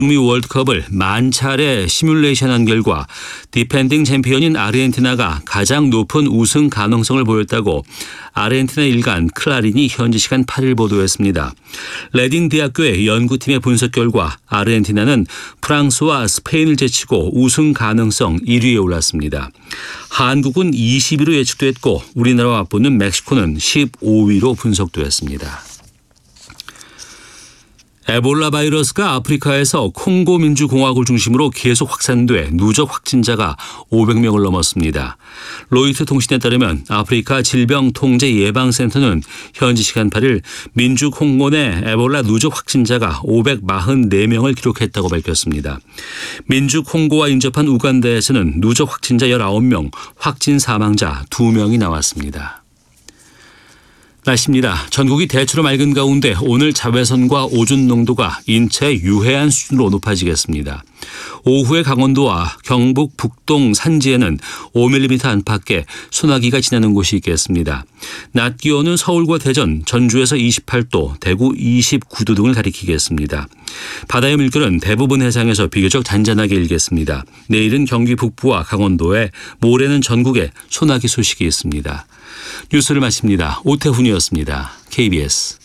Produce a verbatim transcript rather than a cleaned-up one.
북미 월드컵을 만 차례 시뮬레이션한 결과 디펜딩 챔피언인 아르헨티나가 가장 높은 우승 가능성을 보였다고 아르헨티나 일간 클라린이 현지 시간 팔 일 보도했습니다. 레딩 대학교의 연구팀의 분석 결과 아르헨티나는 프랑스와 스페인을 제치고 우승 가능성 일 위에 올랐습니다. 한국은 이십 위로 예측됐고 우리나라와 맞붙는 멕시코는 십오 위로 분석됐습니다. 에볼라 바이러스가 아프리카에서 콩고 민주공화국을 중심으로 계속 확산돼 누적 확진자가 오백 명을 넘었습니다. 로이터 통신에 따르면 아프리카 질병통제예방센터는 현지 시간 팔 일 민주 콩고 내 에볼라 누적 확진자가 오백사십사 명을 기록했다고 밝혔습니다. 민주 콩고와 인접한 우간다에서는 누적 확진자 열아홉 명, 확진 사망자 두 명이 나왔습니다. 날씨입니다. 전국이 대체로 맑은 가운데 오늘 자외선과 오존 농도가 인체에 유해한 수준으로 높아지겠습니다. 오후에 강원도와 경북 북동 산지에는 오 밀리미터 안팎의 소나기가 지나는 곳이 있겠습니다. 낮 기온은 서울과 대전, 전주에서 이십팔 도, 대구 이십구 도 등을 가리키겠습니다. 바다의 물결은 대부분 해상에서 비교적 잔잔하게 일겠습니다. 내일은 경기 북부와 강원도에, 모레는 전국에 소나기 소식이 있습니다. 뉴스를 마칩니다. 오태훈이었습니다. 케이비에스